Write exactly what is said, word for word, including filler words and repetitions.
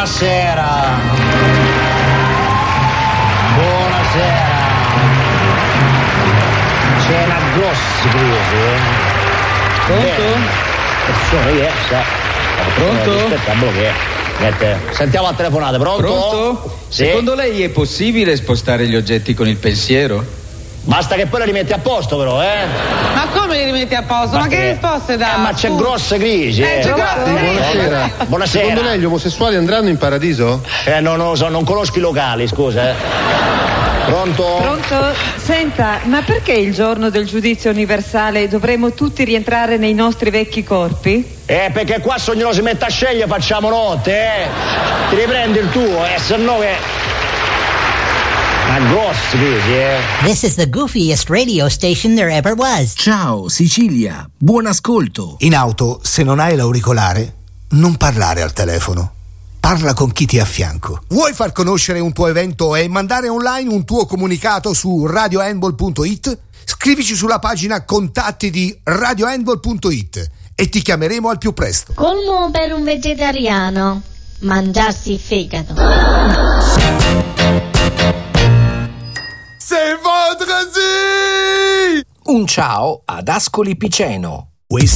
Buonasera. Buonasera. C'è una grossa crisi, eh? Pronto? Pronto? Pronto? Sentiamo la telefonata, pronto? Pronto? Sì? Secondo lei è possibile spostare gli oggetti con il pensiero? Basta che poi li rimetti a posto, però, eh? Ma come li rimetti a posto? Ma, ma che risposte dà? Eh, ma c'è grossa crisi, eh? eh. C'è grossa crisi. Buonasera. Buonasera. Secondo lei gli omosessuali andranno in paradiso? Eh, no, non lo so, non conosco i locali, scusa, eh. Pronto? Pronto? Senta, ma perché il giorno del giudizio universale dovremo tutti rientrare nei nostri vecchi corpi? Eh, perché qua se ognuno si mette a scegliere facciamo notte, eh. Ti riprendi il tuo, eh, se no che... Ma grossi crisi, eh. This is the goofiest radio station there ever was. Ciao Sicilia, buon ascolto. In auto, se non hai l'auricolare, non parlare al telefono. Parla con chi ti è a fianco. Vuoi far conoscere un tuo evento e mandare online un tuo comunicato su radio handball punto it? Scrivici sulla pagina contatti di radio handball punto it e ti chiameremo al più presto. Colmo per un vegetariano: mangiarsi il fegato. C'est vendredi! Un ciao ad Ascoli Piceno.